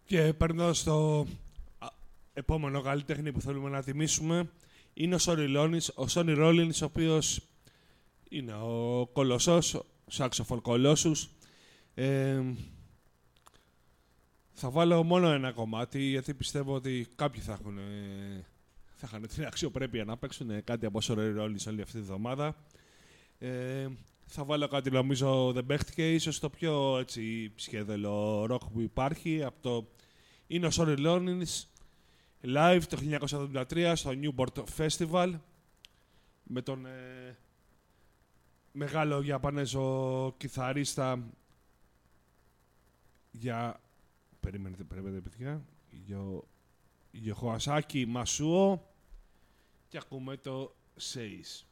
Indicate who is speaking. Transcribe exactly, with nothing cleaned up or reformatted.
Speaker 1: Και παίρνοντας στο επόμενο καλλιτέχνη που θέλουμε να τιμήσουμε, είναι ο Sonny Rollins, ο Sonny Rollins, ο οποίος είναι ο κολοσσός, ο Saxophone Colossus. Ε, θα βάλω μόνο ένα κομμάτι, γιατί πιστεύω ότι κάποιοι θα έχουν, θα είχαν την αξιοπρέπεια να παίξουν κάτι από Sonny Rollins όλη αυτή τη εβδομάδα. Ε, θα βάλω κάτι, νομίζω, The Becht και ίσως το πιο έτσι σχέδελο rock που υπάρχει. Από το... Είναι ο Sonny Rollins live το χίλια εννιακόσια εβδομήντα τρία στο Newport Festival με τον ε, μεγάλο Ιαπωνέζο κιθαρίστα για... Περίμενετε, περίμενετε, παιδιά. Γιοχοασάκι Μασούο και ακούμε το Seis.